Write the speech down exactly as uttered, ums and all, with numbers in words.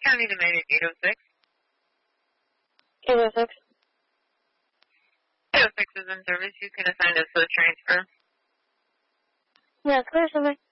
County to Mayday eight oh six. eight oh six. eight oh six is in service. You can assign us to the transfer. Yeah, clear something.